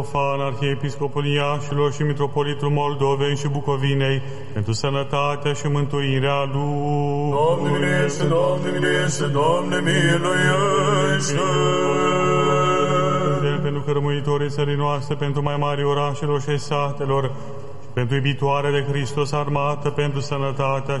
Arhiepiscopul Iașilor și Mitropolitul Moldovei și Bucovinei, pentru sănătatea și mântuirea lui. Doamne miluiește, Doamne miluiește, Doamne miluiește! Pentru cărmuitorii țării noastre, pentru mai mari orașelor și satelor, pentru iubitoare de Hristos armată, pentru sănătatea